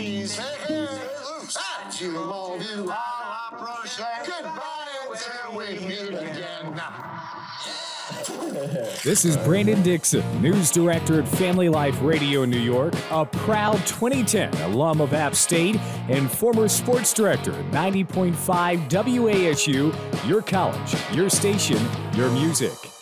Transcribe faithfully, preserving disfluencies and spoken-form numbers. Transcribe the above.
please. You all do all approach. Goodbye until we meet again. This is Brandon Dixon, news director at Family Life Radio New York, a proud twenty ten alum of App State and former sports director at ninety point five W A S U, your college, your station, your music.